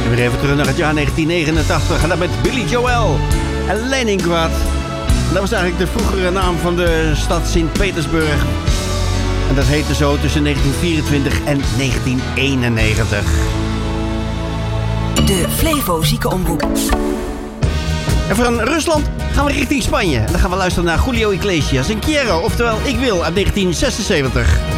Weer even terug naar het jaar 1989. En dat met Billy Joel en Leningrad. Dat was eigenlijk de vroegere naam van de stad Sint-Petersburg. En dat heette zo tussen 1924 en 1991. De Flevo Ziekenomroep. En van Rusland gaan we richting Spanje. En dan gaan we luisteren naar Julio Iglesias en Quiero, oftewel Ik Wil, uit 1976.